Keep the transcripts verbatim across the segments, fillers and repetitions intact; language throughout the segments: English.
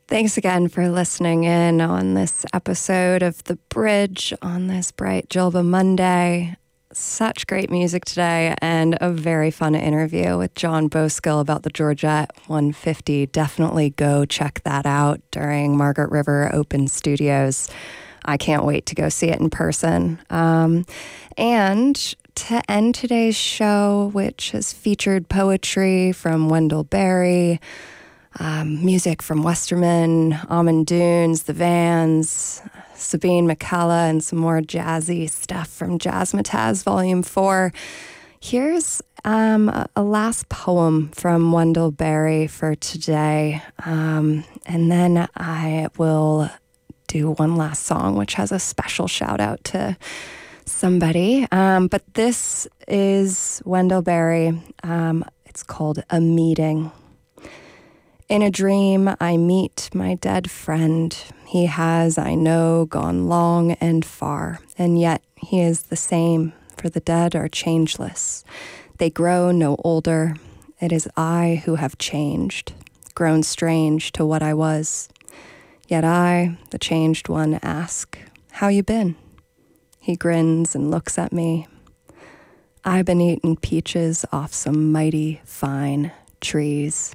Thanks again for listening in on this episode of The Bridge on this bright Julba Monday. Such great music today and a very fun interview with John Boskill about the Georgette one fifty. Definitely go check that out during Margaret River Open Studios. I can't wait to go see it in person. Um, and to end today's show, which has featured poetry from Wendell Berry, Um, music from Westerman, Almond Dunes, The Vans, Sabine McCullough, and some more jazzy stuff from Jazzmatazz Volume four. Here's um, a, a last poem from Wendell Berry for today. Um, and then I will do one last song, which has a special shout out to somebody. Um, but this is Wendell Berry. Um, it's called A Meeting. In a dream, I meet my dead friend. He has, I know, gone long and far, and yet he is the same, for the dead are changeless. They grow no older. It is I who have changed, grown strange to what I was. Yet I, the changed one, ask, how you been? He grins and looks at me. I've been eating peaches off some mighty fine trees.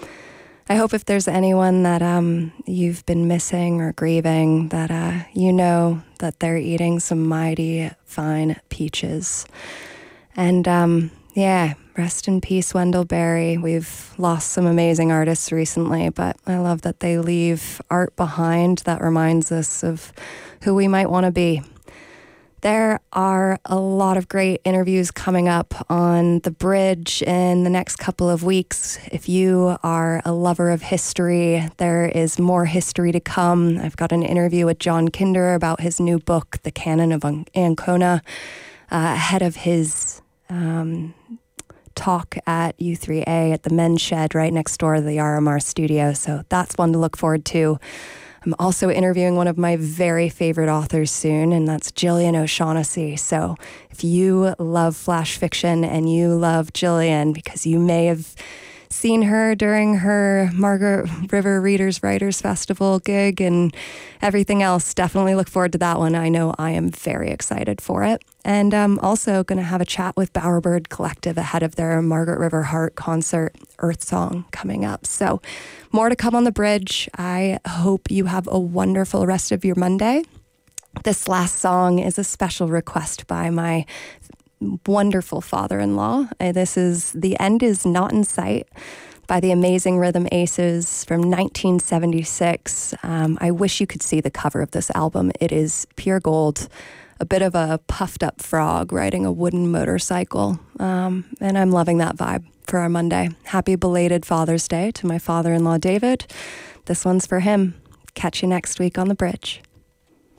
I hope if there's anyone that um, you've been missing or grieving, that uh, you know that they're eating some mighty fine peaches. And um, yeah, rest in peace, Wendell Berry. We've lost some amazing artists recently, but I love that they leave art behind that reminds us of who we might want to be. There are a lot of great interviews coming up on The Bridge in the next couple of weeks. If you are a lover of history, there is more history to come. I've got an interview with John Kinder about his new book, The Canon of Ancona, uh, ahead of his um, talk at U three A at the Men's Shed right next door to the R M R studio. So that's one to look forward to. I'm also interviewing one of my very favorite authors soon, and that's Gillian O'Shaughnessy. So if you love flash fiction and you love Gillian, because you may have seen her during her Margaret River Readers Writers Festival gig and everything else, definitely look forward to that one. I know I am very excited for it. And I'm also going to have a chat with Bowerbird Collective ahead of their Margaret River Heart concert, Earth Song, coming up. So more to come on The Bridge. I hope you have a wonderful rest of your Monday. This last song is a special request by my wonderful father-in-law. Uh, This is The End Is Not in Sight by the Amazing Rhythm Aces from nineteen seventy-six. Um, I wish you could see the cover of this album. It is pure gold, a bit of a puffed up frog riding a wooden motorcycle. Um, and I'm loving that vibe for our Monday. Happy belated Father's Day to my father-in-law, David. This one's for him. Catch you next week on The Bridge.